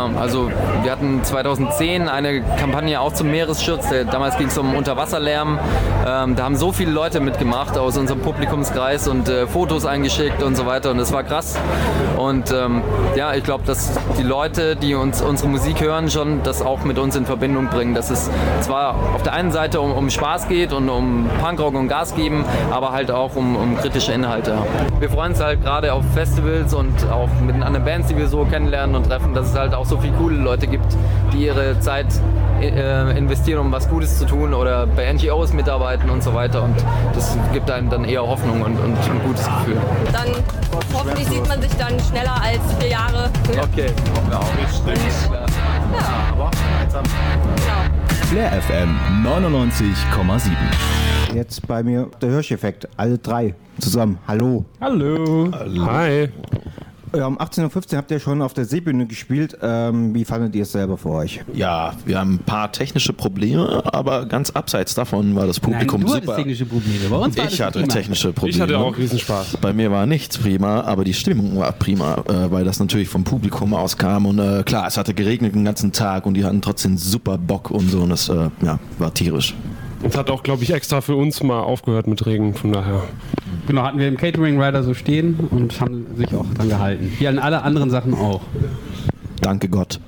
Ja, also wir hatten 2010 eine Kampagne auch zum Meeresschutz. Damals ging es um Unterwasserlärm. Da haben so viele Leute mitgemacht aus unserem Publikumskreis und Fotos eingeschickt und so weiter. Und das war krass. Und ja, ich glaube, dass die Leute, die uns unsere Musik hören, schon das auch mit uns in Verbindung bringen. Dass es zwar auf der einen Seite um Spaß geht und um Punkrock und Gas geben, aber halt auch um kritische Inhalte. Wir freuen uns halt gerade auf Festivals und auch mit den anderen Bands, die wir so kennenlernen und treffen, dass es halt auch so viele coole Leute gibt, die ihre Zeit investieren, um was Gutes zu tun oder bei NGOs mitarbeiten und so weiter. Und das gibt einem dann eher Hoffnung und ein gutes Gefühl. Dann hoffentlich sieht man sich dann schneller als 4 Jahre. Okay, hoffen wir auch. Ja. Aber Genau. Flair FM 99,7. Jetzt bei mir der Hirscheffekt, alle 3 zusammen. Hallo. Hallo. Hi. Um 18.15 Uhr habt ihr schon auf der Seebühne gespielt. Wie fandet ihr es selber für euch? ja, wir haben ein paar technische Probleme, aber ganz abseits davon war das Publikum Nein, du hattest super. technische Probleme. Bei uns war Ich alles hatte prima. technische Probleme. Ich hatte auch Riesenspaß. Bei mir war nichts prima, aber die Stimmung war prima, weil das natürlich vom Publikum auskam und klar, es hatte geregnet den ganzen Tag und die hatten trotzdem super Bock und so und das war tierisch. Und es hat auch, glaube ich, extra für uns mal aufgehört mit Regen, von daher. Genau, hatten wir im Catering Rider so stehen und haben sich auch dran gehalten. Wie an alle anderen Sachen auch. Danke Gott.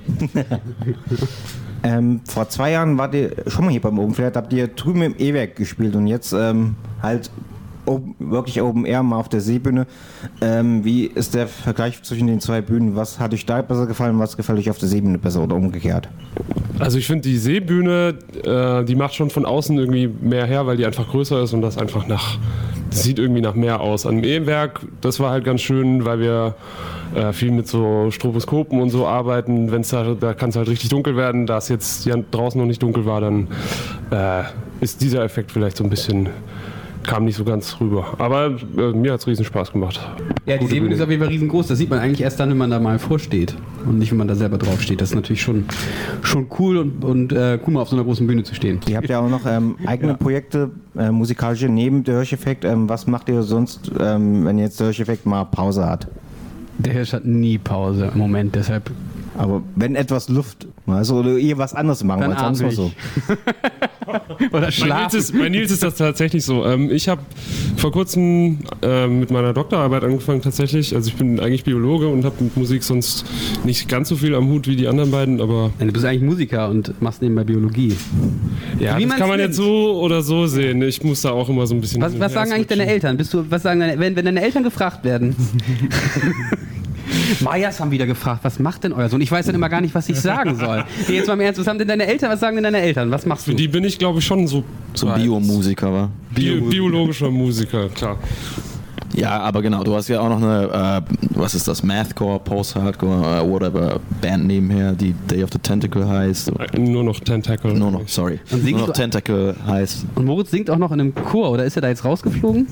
Vor 2 Jahren wart ihr schon mal hier beim Open Flair, habt ihr drüben im E-Werk gespielt und jetzt halt wirklich Open Air mal auf der Seebühne. Wie ist der Vergleich zwischen den 2 Bühnen? Was hat euch da besser gefallen, was gefällt euch auf der Seebühne besser oder umgekehrt? Also ich finde die Seebühne, die macht schon von außen irgendwie mehr her, weil die einfach größer ist und das einfach das sieht irgendwie nach mehr aus. Am E-Werk, das war halt ganz schön, weil wir viel mit so Stroboskopen und so arbeiten. Da kann es halt richtig dunkel werden. Da es jetzt hier draußen noch nicht dunkel war, dann ist dieser Effekt vielleicht so ein bisschen, kam nicht so ganz rüber. Aber mir hat es riesen Spaß gemacht. Ja, die Seebühne ist auf jeden Fall riesengroß. Das sieht man eigentlich erst dann, wenn man da mal vorsteht und nicht, wenn man da selber drauf steht. Das ist natürlich schon cool und cool, mal auf so einer großen Bühne zu stehen. Ihr habt ja auch noch eigene Projekte, musikalische neben der Hirscheffekt. Was macht ihr sonst, wenn jetzt der Hirscheffekt mal Pause hat? Der Hirsch hat nie Pause im Moment, deshalb. Aber wenn etwas Luft, also oder ihr was anderes machen, Dann weil sonst atme was so. Oder schlafen. Bei Nils ist das tatsächlich so. Ich habe vor kurzem mit meiner Doktorarbeit angefangen tatsächlich. Also ich bin eigentlich Biologe und habe mit Musik sonst nicht ganz so viel am Hut wie die anderen beiden, aber... Du bist eigentlich Musiker und machst nebenbei Biologie. Ja, Wie das man's kann man nennt. jetzt so oder so sehen. Ich muss da auch immer so ein bisschen... Was sagen eigentlich deine Eltern? Wenn deine Eltern gefragt werden? Majas haben wieder gefragt, was macht denn euer Sohn? Ich weiß dann immer gar nicht, was ich sagen soll. Nee, jetzt mal im Ernst, was sagen denn deine Eltern? Was sagen denn deine Eltern? Was machst du? Für die bin ich, glaube ich, schon so Biomusiker war. biologischer Musiker, klar. Ja, aber genau, du hast ja auch noch eine, was ist das, Mathcore, Post-Hardcore, whatever, Band nebenher, die Day of the Tentacle heißt. Nur noch Tentacle. Nur noch, sorry. Und singst Nur noch du- Tentacle heißt. Und Moritz singt auch noch in einem Chor, oder ist er da jetzt rausgeflogen?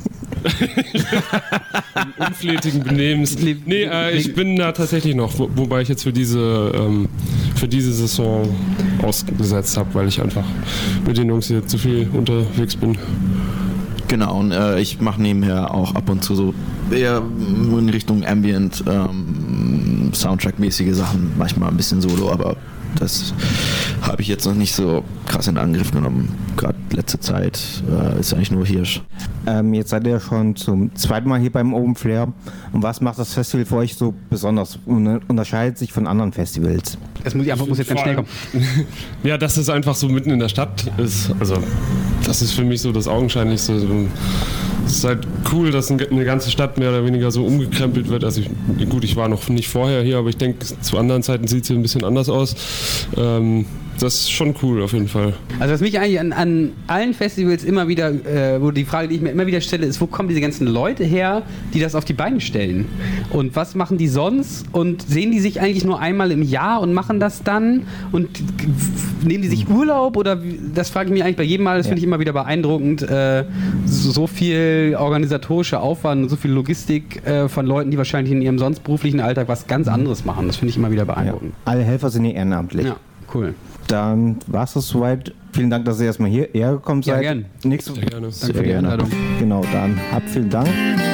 Unflätigen Benehmens. Nee, ich bin da tatsächlich noch, wobei ich jetzt für diese Saison ausgesetzt habe, weil ich einfach mit den Jungs hier zu viel unterwegs bin. Genau, und ich mache nebenher auch ab und zu so eher in Richtung Ambient, Soundtrack-mäßige Sachen, manchmal ein bisschen Solo, aber das habe ich jetzt noch nicht so krass in Angriff genommen. Gerade letzte Zeit ist eigentlich nur Hirsch. Jetzt seid ihr schon zum 2. Mal hier beim Open Flair. Und was macht das Festival für euch so besonders? Unterscheidet sich von anderen Festivals? Das muss jetzt ganz schnell kommen. Ja, dass es einfach so mitten in der Stadt ist. Also, das ist für mich so das Augenscheinlichste. Es ist halt cool, dass eine ganze Stadt mehr oder weniger so umgekrempelt wird. Also, ich war noch nicht vorher hier, aber ich denke, zu anderen Zeiten sieht es hier ein bisschen anders aus. Das ist schon cool, auf jeden Fall. Also was mich eigentlich an allen Festivals immer wieder, wo die Frage, die ich mir immer wieder stelle, ist, wo kommen diese ganzen Leute her, die das auf die Beine stellen? Und was machen die sonst? Und sehen die sich eigentlich nur einmal im Jahr und machen das dann? Und nehmen die sich Urlaub? Oder das frage ich mich eigentlich bei jedem Mal, das finde ich immer wieder beeindruckend. So viel organisatorischer Aufwand und so viel Logistik von Leuten, die wahrscheinlich in ihrem sonst beruflichen Alltag was ganz anderes machen. Das finde ich immer wieder beeindruckend. Alle Helfer sind hier ehrenamtlich. Ja, cool. Dann war es das soweit. Vielen Dank, dass ihr erstmal hierher gekommen Ja, seid. gern. Sehr gerne. Danke für die Einladung. Genau, dann habt vielen Dank.